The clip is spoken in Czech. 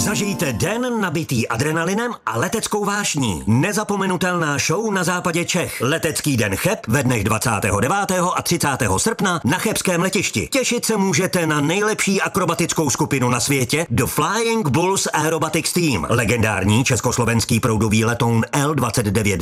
Zažijte den nabitý adrenalinem a leteckou vášní. Nezapomenutelná show na západě Čech. Letecký den Cheb ve dnech 29. a 30. srpna na chebském letišti. Těšit se můžete na nejlepší akrobatickou skupinu na světě The Flying Bulls Aerobatics Team. Legendární československý proudový letoun L-29